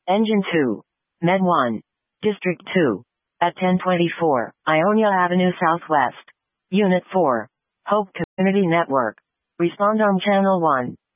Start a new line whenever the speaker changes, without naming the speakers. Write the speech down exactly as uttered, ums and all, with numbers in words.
Engine two. Med one. District two. At ten twenty-four, Ionia Avenue Southwest. Unit four. Hope Community Network. Respond on Channel one.